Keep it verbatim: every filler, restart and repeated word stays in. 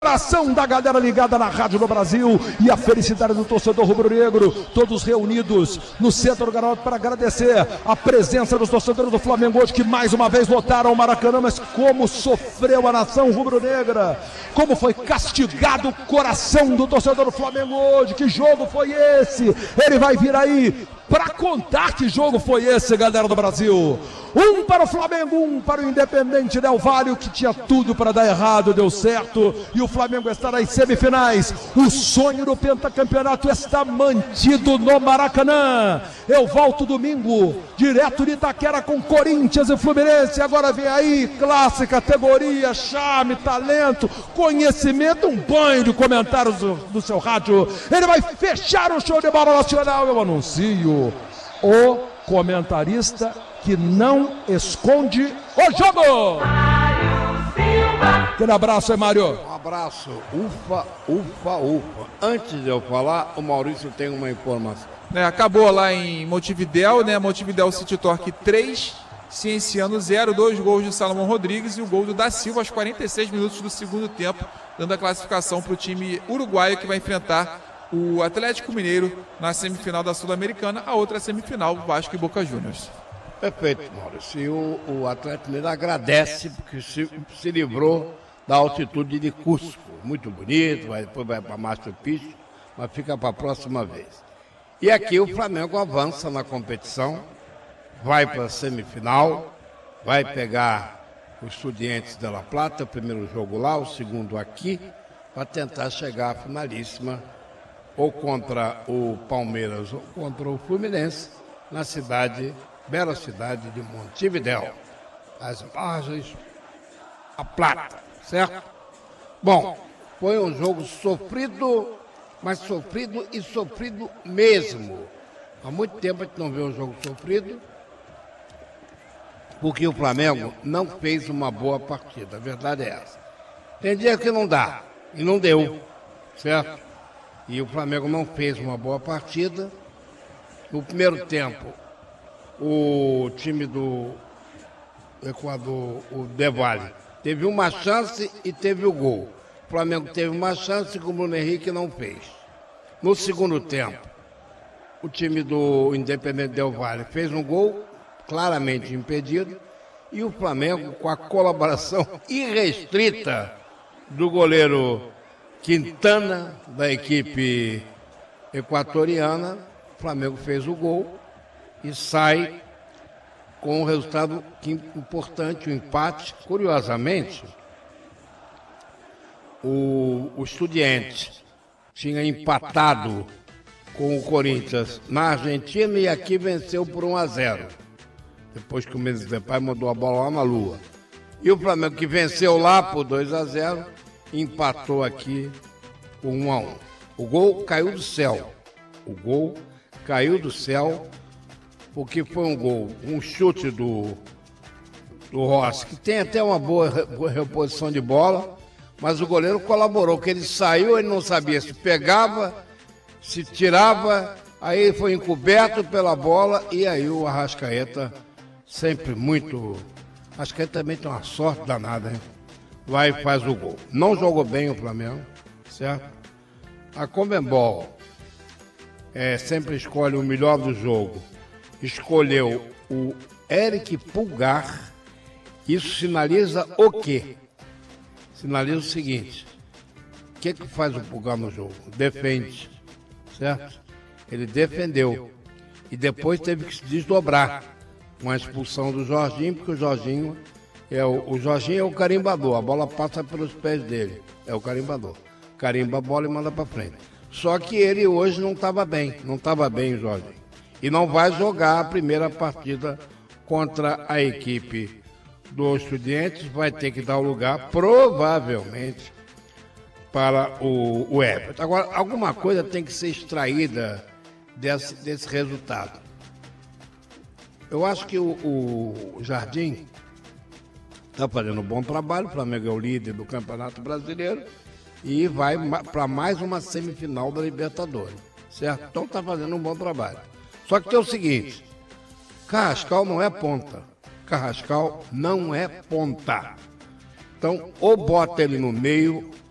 Ação da galera ligada na Rádio do Brasil e a felicidade do torcedor rubro-negro, todos reunidos no centro do Garoto para agradecer a presença dos torcedores do Flamengo hoje que mais uma vez lotaram o Maracanã, mas como sofreu a nação rubro-negra, como foi castigado o coração do torcedor do Flamengo hoje, que jogo foi esse? Ele vai vir aí para contar que jogo foi esse, galera do Brasil. Um para o Flamengo, um para o Independente Del Valle, que tinha tudo para dar errado, deu certo, e o Flamengo está nas semifinais. O sonho do pentacampeonato está mantido no Maracanã. Eu volto domingo, direto de Itaquera com Corinthians e Fluminense. Agora vem aí, classe, categoria, charme, talento, conhecimento, um banho de comentários do, do seu rádio. Ele vai fechar o show de bola nacional. Eu anuncio o comentarista que não esconde o jogo. Aquele abraço aí, Mário. Um abraço. Ufa, ufa, ufa. Antes de eu falar, o Maurício tem uma informação. É, acabou lá em Montevidéu, né? Montevidéu City Torque três, Cienciano zero, dois gols de Salomão Rodrigues e o gol do Da Silva aos quarenta e seis minutos do segundo tempo, dando a classificação para o time uruguaio que vai enfrentar o Atlético Mineiro na semifinal da Sul-Americana, a outra semifinal, Vasco e Boca Juniors. Perfeito, Maurício. E o, o Atlético Mineiro agradece porque se, se livrou da altitude de Cusco. Muito bonito, vai, depois vai para Machu Picchu, mas fica para a próxima vez. E aqui o Flamengo avança na competição, vai para a semifinal, vai pegar os Estudiantes de La Plata, o primeiro jogo lá, o segundo aqui, para tentar chegar à finalíssima, ou contra o Palmeiras ou contra o Fluminense, na cidade, bela cidade de Montevidéu, as margens a Plata, certo? Bom, foi um jogo sofrido, mas sofrido e sofrido mesmo. Há muito tempo a gente não vê um jogo sofrido, porque o Flamengo não fez uma boa partida, a verdade é essa. Tem dia que não dá, e não deu, certo? E o Flamengo não fez uma boa partida. No primeiro tempo, o time do Equador, o Del Valle, teve uma chance e teve o gol. O Flamengo teve uma chance que o Bruno Henrique não fez. No segundo tempo, o time do Independente Del Valle fez um gol claramente impedido e o Flamengo, com a colaboração irrestrita do goleiro Quintana, da equipe equatoriana, o Flamengo fez o gol e sai com um resultado importante, o um empate. Curiosamente, o, o Estudiantes tinha empatado com o Corinthians na Argentina e aqui venceu por um a zero. Depois que o Mendes Depay mandou a bola lá na lua. E o Flamengo, que venceu lá por dois a zero, empatou aqui por um a um. O gol caiu do céu. O gol caiu do céu porque foi um gol, um chute do, do Rossi, que tem até uma boa reposição de bola, mas o goleiro colaborou, que ele saiu, ele não sabia se pegava, se tirava, aí ele foi encoberto pela bola e aí o Arrascaeta, sempre muito... Arrascaeta também tem uma sorte danada, hein? Vai e faz o gol. Não jogou bem o Flamengo, certo? A Conmebol é, sempre escolhe o melhor do jogo. Escolheu o Eric Pulgar. Isso sinaliza o quê? Sinaliza o seguinte: o que que faz o Pulgar no jogo? Defende, certo? Ele defendeu e depois teve que se desdobrar com a expulsão do Jorginho, porque o Jorginho é o, o Jorginho é o carimbador, a bola passa pelos pés dele, é o carimbador. Carimba a bola e manda para frente. Só que ele hoje não estava bem, não estava bem o Jorginho. E não vai jogar a primeira partida contra a equipe dos Estudiantes, vai ter que dar o lugar, provavelmente, para o, o Everton. Agora, alguma coisa tem que ser extraída desse, desse resultado. Eu acho que o, o Jardim está fazendo um bom trabalho, o Flamengo é o líder do Campeonato Brasileiro e vai para mais uma semifinal da Libertadores, certo? Então está fazendo um bom trabalho. Só que tem o seguinte, Carrascal não é ponta, Carrascal não é ponta. Então, ou bota ele no meio,